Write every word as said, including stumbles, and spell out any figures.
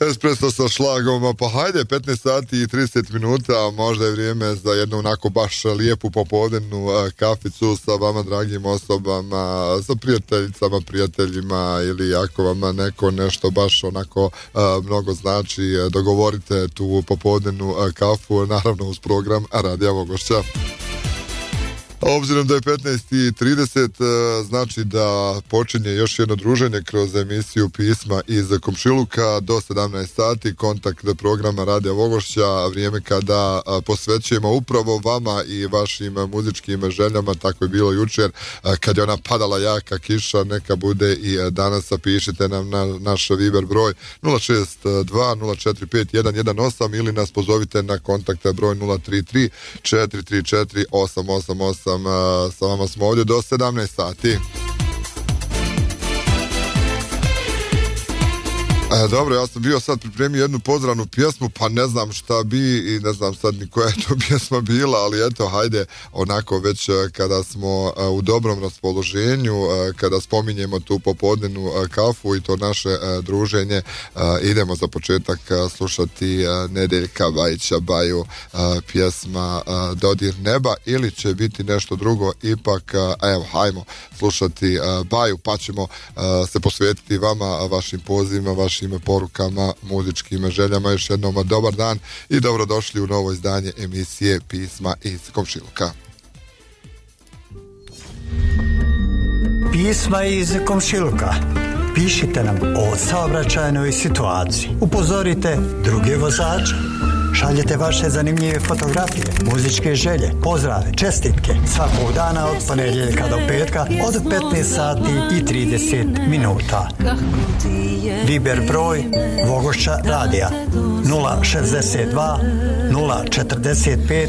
Espresso sa šlagom, pa hajde, petnaest sati i trideset minuta, možda je vrijeme za jednu onako baš lijepu popodnevnu kaficu sa vama dragim osobama, sa prijateljicama, prijateljima, ili ako vam neko nešto baš onako a, mnogo znači, dogovorite tu popodnevnu a, kafu, naravno uz program Radija Vogošća. Obzirom da je petnaest i trideset, znači da počinje još jedno druženje kroz emisiju Pisma iz komšiluka do sedamnaest sati, kontakt programa Radija Vogošća, vrijeme kada posvećujemo upravo vama i vašim muzičkim željama. Tako je bilo jučer kad je ona padala jaka kiša, neka bude i danas. Pišite nam na naš Viber broj nula šest dva nula četiri pet jedan jedan osam ili nas pozovite na kontakt broj nula tri tri četiri tri četiri osam osam osam. Sa vama smo ovdje do sedamnaest sati. E, dobro, ja sam bio sad pripremio jednu pozdravnu pjesmu, pa ne znam šta bi i ne znam sad ni koja je to pjesma bila, ali eto, hajde, onako već kada smo u dobrom raspoloženju, kada spominjemo tu popodnevnu kafu i to naše druženje, idemo za početak slušati Nedeljka Bajića Baju, pjesma Dodir neba, ili će biti nešto drugo, ipak, evo, hajmo slušati Baju, pa ćemo se posvetiti vama, vašim pozivima, vašim porukama, muzičkim željama. Još jednom dobar dan i dobrodošli u novo izdanje emisije Pisma iz komšiluka. Pisma iz komšiluka. Pišite nam o saobraćajnoj situaciji. Upozorite druge vozače. Šaljete vaše zanimljive fotografije, muzičke želje, pozdrave, čestitke svakog dana od ponedjeljka do petka od petnaest sati i trideset minuta. Viber broj Vogošća radija nula šezdeset dva nula četrdeset pet